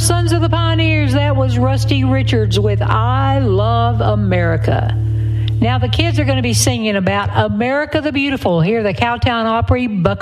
Sons of the Pioneers. That was Rusty Richards with I Love America. Now the kids are going to be singing about America the Beautiful. Here, the Cowtown Opry, Buck